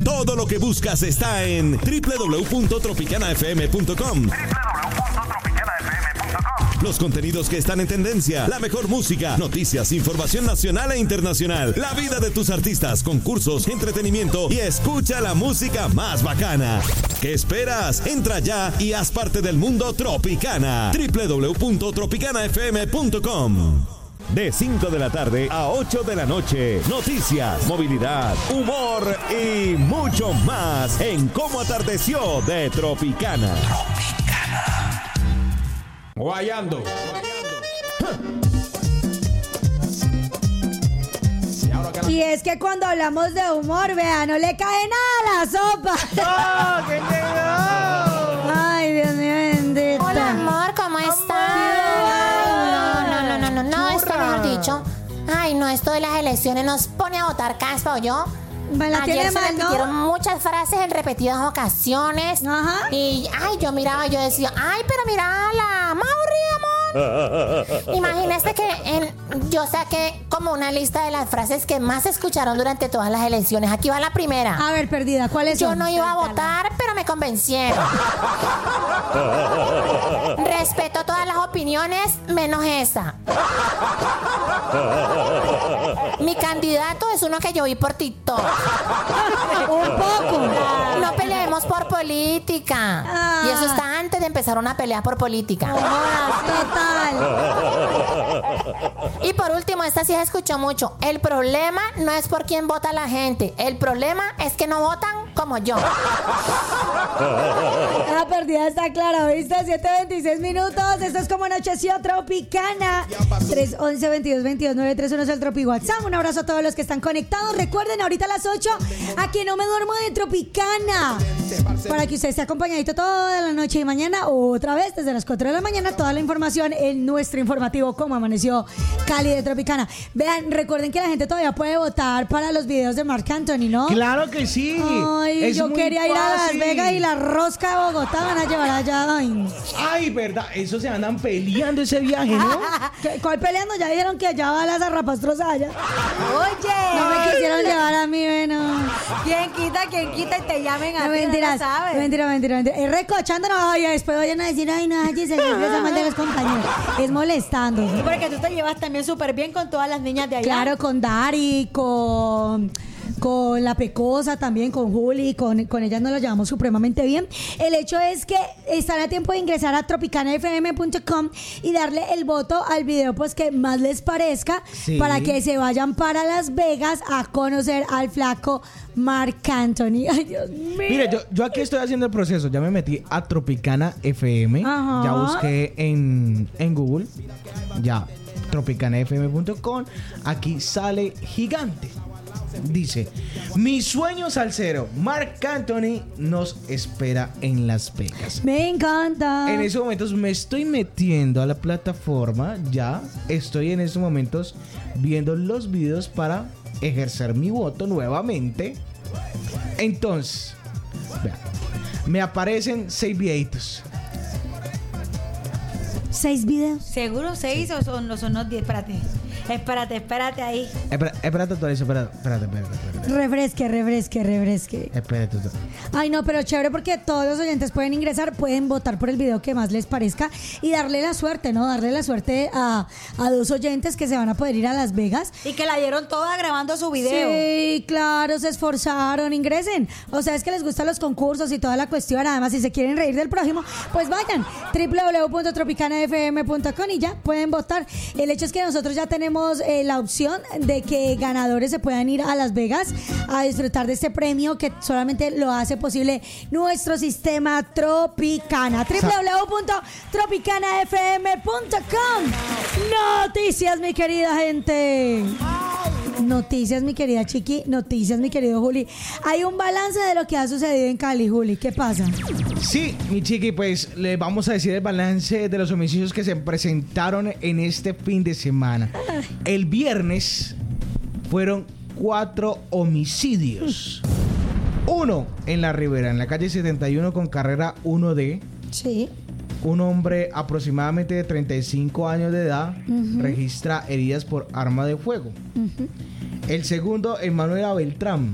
Todo lo que buscas está en www.tropicanafm.com. Los contenidos que están en tendencia, la mejor música, noticias, información nacional e internacional, la vida de tus artistas, concursos, entretenimiento y escucha la música más bacana. ¿Qué esperas? Entra ya y haz parte del mundo Tropicana. www.tropicanafm.com. De 5 de la tarde a 8 de la noche. Noticias, movilidad, humor y mucho más en Cómo Atardeció de Tropicana. Guayando. Y es que cuando hablamos de humor, vea, no le cae nada a la sopa. ¡Oh, qué llegó! Ay, Dios mío, bendito. Hola, amor, ¿cómo estás? No, es que mejor dicho. Ay, no, esto de las elecciones nos pone a votar caspa, ¿yo? Ayer se repitieron muchas frases en repetidas ocasiones. Ajá. Y, ay, yo miraba, yo decía, ay, pero mira la Mauri, amor. Imagínese que yo saqué como una lista de las frases que más se escucharon durante todas las elecciones. Aquí va la primera. A ver, perdida, ¿cuáles son? Yo no iba a votar, pero me convencieron. Respeto todas las opiniones, menos esa. Mi candidato es uno que yo vi por TikTok. Un poco. No peleemos por política. Y eso está antes de empezar una pelea por política. Total. Y por último, esta sí se escuchó mucho. El problema no es por quién vota la gente. El problema es que no votan como yo. La perdida está clara, ¿viste? 7:26 minutos. Esto es Como Anocheció Tropicana. 311-22-22-931 es el Tropi WhatsApp. Un abrazo a todos los que están conectados. Recuerden, ahorita a las 8, aquí No Me Duermo de Tropicana. Para que usted esté acompañadito toda la noche y mañana, otra vez desde las 4 de la mañana, toda la información en nuestro informativo Cómo Amaneció Cali de Tropicana. Vean, recuerden que la gente todavía puede votar para los videos de Marc Anthony, ¿no? Claro que sí. Ay, yo quería ir a Las Vegas y la rosca de Bogotá van a llevar allá. Ay, verdad, eso se andan peleando ese viaje, ¿no? ¿Cuál peleando? Ya dijeron que allá va la zarrapastrosa allá. Oye, No me quisieron llevar a mí, bueno. ¿Quién quita y te llamen a No, ti? mentiras, No sabes. mentira. Es recochando, no, ay, después vayan a decir, ay, no, ay, se expresa mal de los compañeros. Es molestando. Sí, porque tú te llevas también súper bien con todas las niñas de allá. Claro, con Dari, con la Pecosa también, con Juli, con ellas nos lo llevamos supremamente bien. El hecho es que están a tiempo de ingresar a tropicanafm.com y darle el voto al video pues que más les parezca, sí, para que se vayan para Las Vegas a conocer al flaco Marc Anthony. Ay, Dios mío. Mire, yo aquí estoy haciendo el proceso. Ya me metí a Tropicana FM. Ajá. Ya busqué en Google. Ya, tropicanafm.com. Aquí sale gigante. Dice: mi sueño salsero, Marc Anthony, nos espera en Las Vegas. Me encanta. En esos momentos me estoy metiendo a la plataforma. Ya estoy en esos momentos viendo los videos para ejercer mi voto nuevamente. Entonces, vean, me aparecen 6 videitos. 6 videos. ¿Seguro 6 o son los 10? Espérate ahí. Espérate, actualizo, espérate. Refresque. Espérate. Ay, no, pero chévere porque todos los oyentes pueden ingresar, pueden votar por el video que más les parezca y darle la suerte, ¿no? Darle la suerte a 2 oyentes que se van a poder ir a Las Vegas. Y que la dieron toda grabando su video. Sí, claro, se esforzaron, ingresen. O sea, es que les gustan los concursos y toda la cuestión. Además, si se quieren reír del prójimo, pues vayan www.tropicanafm.com y ya pueden votar. El hecho es que nosotros ya tenemos la opción de que ganadores se puedan ir a Las Vegas a disfrutar de este premio que solamente lo hace posible nuestro sistema Tropicana. www.tropicanafm.com. Noticias, mi querida gente. Noticias, mi querida Chiqui. Noticias, mi querido Juli. Hay un balance de lo que ha sucedido en Cali, Juli. ¿Qué pasa? Sí, mi Chiqui, pues le vamos a decir el balance de los homicidios que se presentaron en este fin de semana. El viernes fueron 4 homicidios. Uno en La Ribera, en la calle 71 con carrera 1D. Sí. Un hombre aproximadamente de 35 años de edad registra heridas por arma de fuego. El segundo en Manuela Beltrán,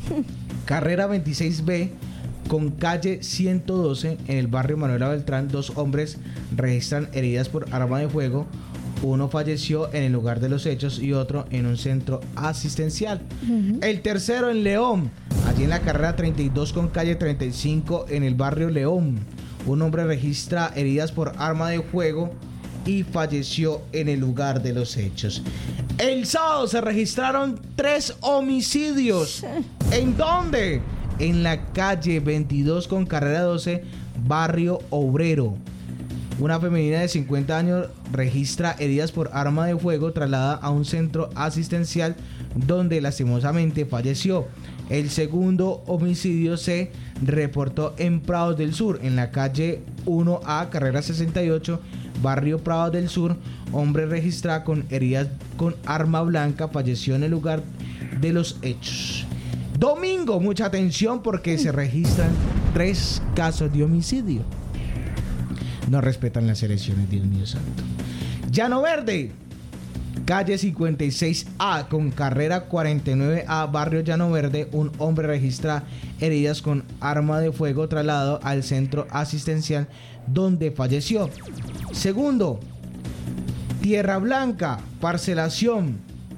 Carrera 26B con calle 112 en el barrio Manuela Beltrán, 2 hombres registran heridas por arma de fuego. Uno falleció en el lugar de los hechos y otro en un centro asistencial. El tercero en León, allí en la carrera 32 con calle 35 en el barrio León. Un hombre registra heridas por arma de fuego y falleció en el lugar de los hechos. El sábado se registraron 3 homicidios. ¿En dónde? En la calle 22 con carrera 12, barrio Obrero. Una femenina de 50 años registra heridas por arma de fuego trasladada a un centro asistencial donde lastimosamente falleció. El segundo homicidio se reportó en Prados del Sur, en la calle 1A, carrera 68, barrio Prados del Sur. Hombre registrado con heridas con arma blanca falleció en el lugar de los hechos. Domingo, mucha atención porque se registran 3 casos de homicidio. No respetan las elecciones, Dios mío santo. Llano Verde, calle 56A con carrera 49A, barrio Llano Verde. Un hombre registra heridas con arma de fuego trasladado al centro asistencial donde falleció. Segundo, Tierra Blanca, parcelación.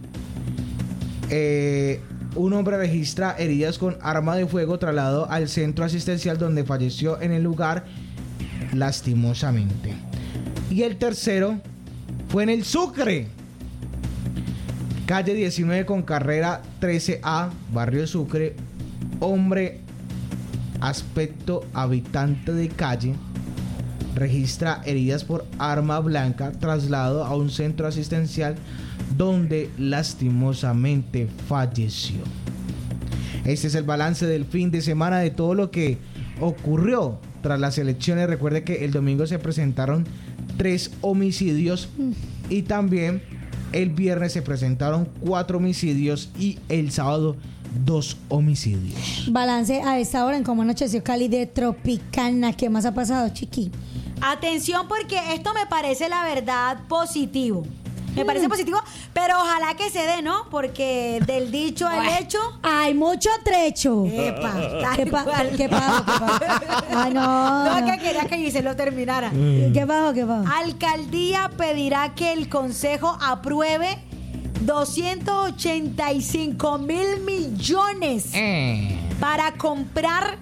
Un hombre registra heridas con arma de fuego trasladado al centro asistencial donde falleció en el lugar lastimosamente. Y el tercero fue en el Sucre, calle 19 con carrera 13A, barrio Sucre. Hombre, aspecto habitante de calle, registra heridas por arma blanca, traslado a un centro asistencial donde lastimosamente falleció. Este es el balance del fin de semana de todo lo que ocurrió tras las elecciones. Recuerde que el domingo se presentaron 3 homicidios y también el viernes se presentaron 4 homicidios y el sábado 2 homicidios. Balance a esta hora en Cómo Anocheció Cali de Tropicana. ¿Qué más ha pasado, Chiqui? Atención, porque esto me parece la verdad positivo. Me parece positivo, pero ojalá que se dé, ¿no? Porque del dicho al hecho hay mucho trecho. Epa, ¿Qué pasó? ¿Qué pasó? Ay, no. No, que quería que Giselle lo terminara. ¿Qué pasó? Alcaldía pedirá que el Consejo apruebe 285.000 millones para comprar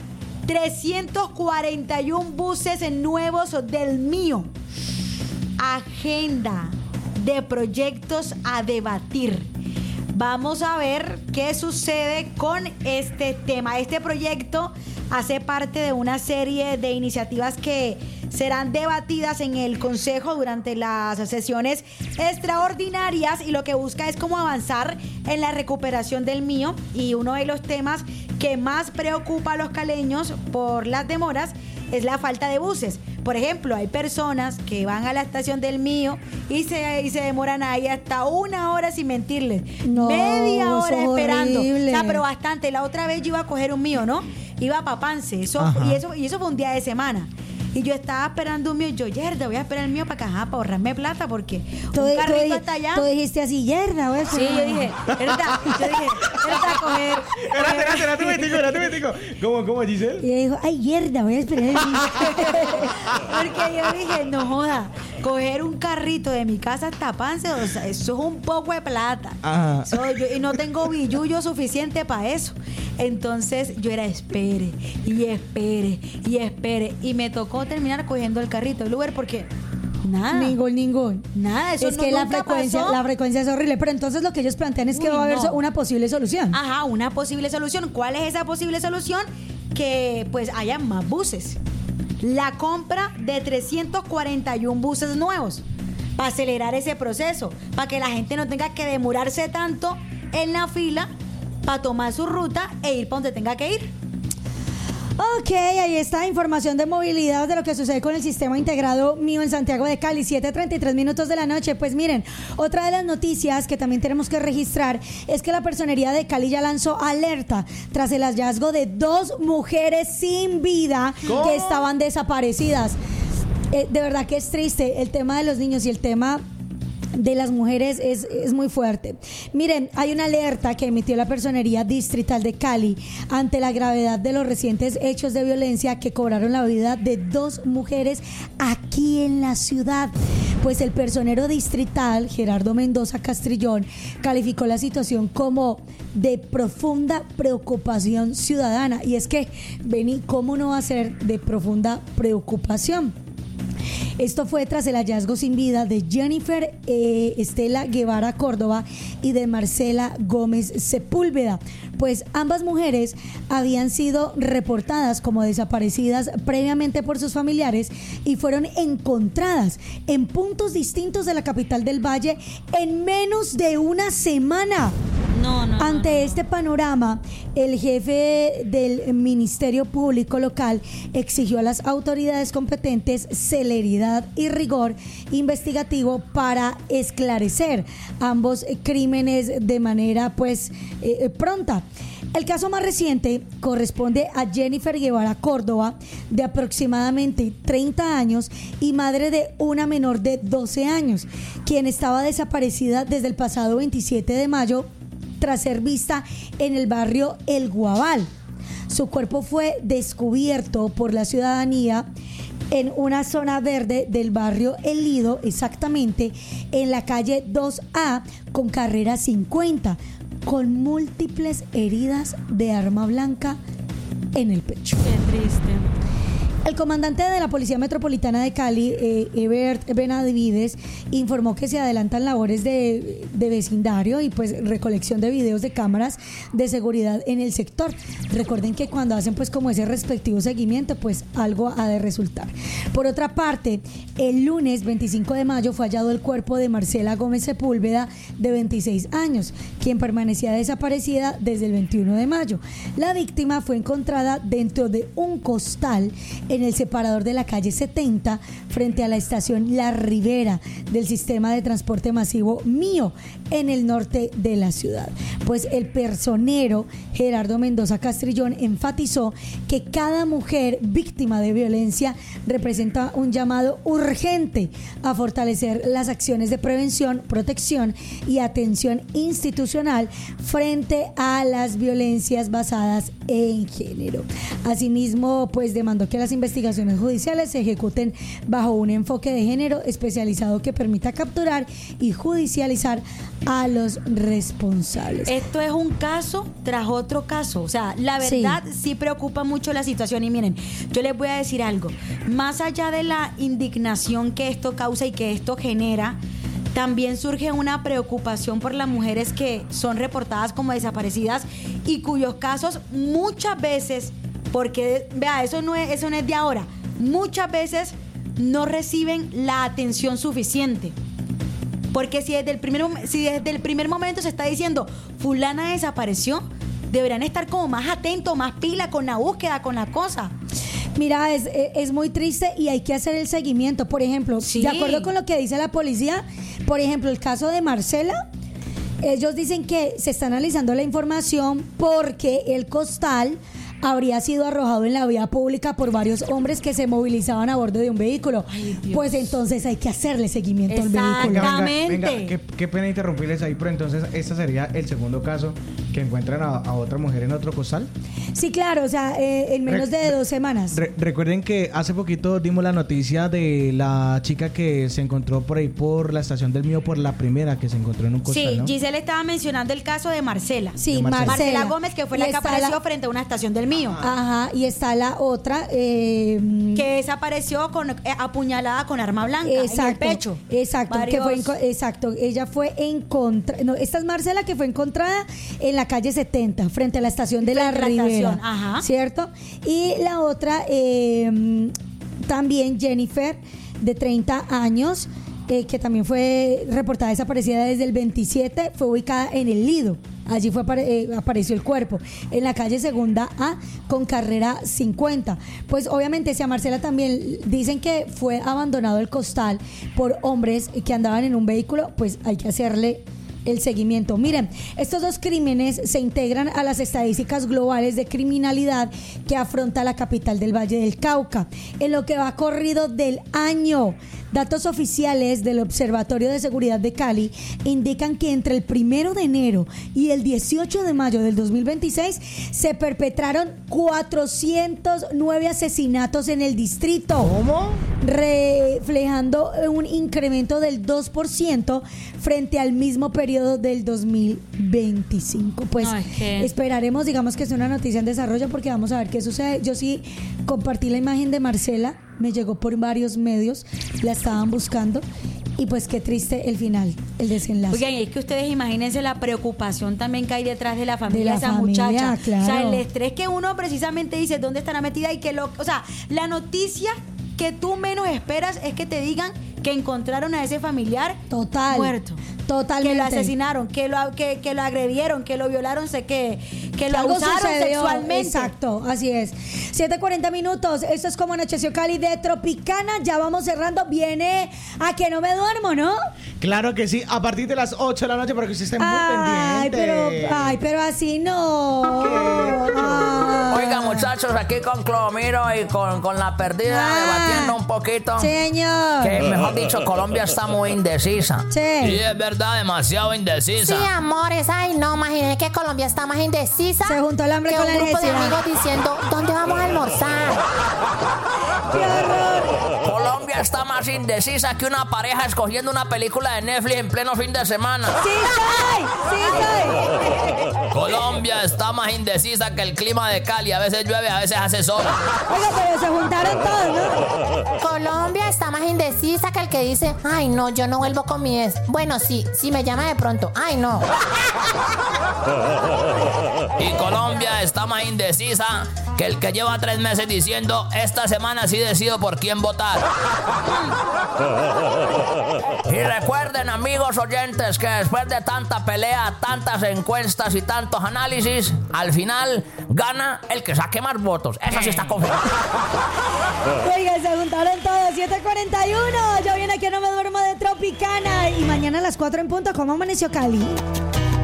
341 buses nuevos del mío. Agenda de proyectos a debatir. Vamos a ver qué sucede con este tema. Este proyecto hace parte de una serie de iniciativas que serán debatidas en el Consejo durante las sesiones extraordinarias y lo que busca es cómo avanzar en la recuperación del mío. Y uno de los temas que más preocupa a los caleños por las demoras es la falta de buses. Por ejemplo, hay personas que van a la estación del mío y se demoran ahí hasta 1 hora, sin mentirles. No, media hora esperando. horrible. O sea, pero bastante. La otra vez yo iba a coger un mío, ¿no? Iba a Papance. Y eso fue un día de semana. Y yo estaba esperando un mío. Yo, yerda, voy a esperar el mío para ahorrarme plata porque un carrito hasta allá. Tú dijiste así, yerda, güey. Sí, yo dije, verdad, a coger. Espérate, un momentico. ¿Cómo, Giselle? Y ella dijo, ay, yerda, voy a esperar el mío. Porque yo dije, no joda, coger un carrito de mi casa hasta Pance, o sea, eso es un poco de plata. Ajá. Y no tengo billullo suficiente para eso. Entonces yo era espere. Y me tocó terminar cogiendo el carrito del Uber porque nada. Ningún. Nada, eso es no que nunca pasó. la frecuencia es horrible. Pero entonces lo que ellos plantean es que Uy, va a haber no. una posible solución. Ajá, una posible solución. ¿Cuál es esa posible solución? Que pues haya más buses. La compra de 341 buses nuevos para acelerar ese proceso, para que la gente no tenga que demorarse tanto en la fila para tomar su ruta e ir para donde tenga que ir. Ok, ahí está información de movilidad de lo que sucede con el sistema integrado mío en Santiago de Cali, 7:33 minutos de la noche. Pues miren, otra de las noticias que también tenemos que registrar es que la Personería de Cali ya lanzó alerta tras el hallazgo de 2 mujeres sin vida que estaban desaparecidas. De verdad que es triste el tema de los niños y el tema de las mujeres es muy fuerte. Miren, hay una alerta que emitió la Personería Distrital de Cali ante la gravedad de los recientes hechos de violencia que cobraron la vida de 2 mujeres aquí en la ciudad. Pues el personero distrital, Gerardo Mendoza Castrillón, calificó la situación como de profunda preocupación ciudadana. Y es que, Beni, ¿cómo no va a ser de profunda preocupación? Esto fue tras el hallazgo sin vida de Jennifer Estela Guevara Córdoba y de Marcela Gómez Sepúlveda, pues ambas mujeres habían sido reportadas como desaparecidas previamente por sus familiares y fueron encontradas en puntos distintos de la capital del Valle en menos de una semana. Ante este panorama, el jefe del Ministerio Público Local exigió a las autoridades competentes celeridad y rigor investigativo para esclarecer ambos crímenes de manera pronta. El caso más reciente corresponde a Jennifer Guevara Córdoba, de aproximadamente 30 años y madre de una menor de 12 años, quien estaba desaparecida desde el pasado 27 de mayo tras ser vista en el barrio El Guabal. Su cuerpo fue descubierto por la ciudadanía en una zona verde del barrio El Lido, exactamente en la calle 2A con carrera 50, con múltiples heridas de arma blanca en el pecho. Qué triste. El comandante de la Policía Metropolitana de Cali, Ebert Benavides, informó que se adelantan labores de vecindario y recolección de videos de cámaras de seguridad en el sector. Recuerden que cuando hacen como ese respectivo seguimiento, algo ha de resultar. Por otra parte, el lunes 25 de mayo fue hallado el cuerpo de Marcela Gómez Sepúlveda, de 26 años, quien permanecía desaparecida desde el 21 de mayo. La víctima fue encontrada dentro de un costal en el separador de la calle 70 frente a la estación La Ribera del sistema de transporte masivo Mío en el norte de la ciudad. Pues el personero Gerardo Mendoza Castrillón enfatizó que cada mujer víctima de violencia representa un llamado urgente a fortalecer las acciones de prevención, protección y atención institucional frente a las violencias basadas en género. Asimismo, demandó que las investigaciones judiciales se ejecuten bajo un enfoque de género especializado que permita capturar y judicializar a los responsables. Esto es un caso tras otro caso. O sea, la verdad sí preocupa mucho la situación. Y miren, yo les voy a decir algo. Más allá de la indignación que esto causa y que esto genera, también surge una preocupación por las mujeres que son reportadas como desaparecidas y cuyos casos muchas veces, porque vea, eso no es de ahora, muchas veces no reciben la atención suficiente. Porque si desde el primer momento se está diciendo fulana desapareció, deberán estar como más atentos, más pila con la búsqueda, con la cosa. Mira, es muy triste y hay que hacer el seguimiento. Por ejemplo, de acuerdo con lo que dice la policía, por ejemplo, el caso de Marcela, ellos dicen que se está analizando la información porque el costal habría sido arrojado en la vía pública por varios hombres que se movilizaban a bordo de un vehículo. Ay, pues entonces hay que hacerle seguimiento al vehículo. Exactamente. Qué pena interrumpirles ahí, pero entonces este sería el segundo caso que encuentran a otra mujer en otro costal. Sí, claro, o sea, en menos de 2 semanas. Recuerden que hace poquito dimos la noticia de la chica que se encontró por ahí por la estación del Mío, por la primera que se encontró en un costal, Sí, ¿no? Giselle estaba mencionando el caso de Marcela. Sí, de Marcela Gómez, que fue la que apareció frente a una estación del Mío. Ajá, y está la otra que desapareció apuñalada con arma blanca en el pecho. Exacto, ella fue encontrada. No, esta es Marcela, que fue encontrada en la calle 70, frente a la estación de la Ribera. Ajá. ¿Cierto? Y la otra, también Jennifer, de 30 años, que también fue reportada desaparecida desde el 27, fue ubicada en El Lido. Allí apareció el cuerpo, en la calle Segunda A con carrera 50. Pues obviamente, si a Marcela también dicen que fue abandonado el costal por hombres que andaban en un vehículo, pues hay que hacerle el seguimiento. Miren, estos dos crímenes se integran a las estadísticas globales de criminalidad que afronta la capital del Valle del Cauca. En lo que va corrido del año, datos oficiales del Observatorio de Seguridad de Cali indican que entre el 1 de enero y el 18 de mayo del 2026 se perpetraron 409 asesinatos en el distrito. ¿Cómo? Reflejando un incremento del 2% frente al mismo periodo del 2025. Pues esperaremos, digamos que es una noticia en desarrollo, porque vamos a ver qué sucede. Yo sí compartí la imagen de Marcela, me llegó por varios medios, la estaban buscando. Y pues qué triste el final, el desenlace. Oigan, es que ustedes imagínense la preocupación también que hay detrás de la familia de esa familia, muchacha. claro. O sea, el estrés que uno precisamente dice dónde estará metida y que o sea, la noticia que tú menos esperas es que te digan que encontraron a ese familiar muerto. Totalmente. Que lo asesinaron, que lo agredieron, que lo violaron, que lo algo abusaron sucedió, sexualmente. Exacto, así es. 7:40 minutos. Esto es Como Anocheció Cali de Tropicana. Ya vamos cerrando. Viene A Que No Me Duermo, ¿no? Claro que sí, a partir de las 8 de la noche, para que usted esté muy pendiente. Pero así no. Oiga, muchachos, aquí con Clomiro y con la perdida debatiendo un poquito. Señor. Que mejor dicho, Colombia está muy indecisa. Sí. Y es verdad, demasiado indecisa. Sí, amores, ay no, imaginé que Colombia está más indecisa. Se juntó el hambre que con un la grupo de necesidad. amigos diciendo, ¿dónde vamos a almorzar? ¡Qué horror! Colombia está más indecisa que una pareja escogiendo una película de Netflix en pleno fin de semana. ¡Sí soy! Colombia está más indecisa que el clima de Cali. A veces llueve, a veces hace sol. Oiga, pero se juntaron todos, ¿no? Colombia está más indecisa que el que dice, ay no, yo no vuelvo con mi ex. Bueno, sí, si me llama de pronto, ay no. Y Colombia está más indecisa que el que lleva 3 meses diciendo, esta semana sí decido por quién votar. Y recuerden, amigos oyentes, que después de tanta pelea, tantas encuestas y tantos análisis, al final gana el que saque más votos. Eso sí está confirmado. Oiga, se juntaron todos. 7:41. Yo viene aquí, No Me Duermo de Tropicana. Y mañana a las 4 en punto, ¿cómo amaneció Cali?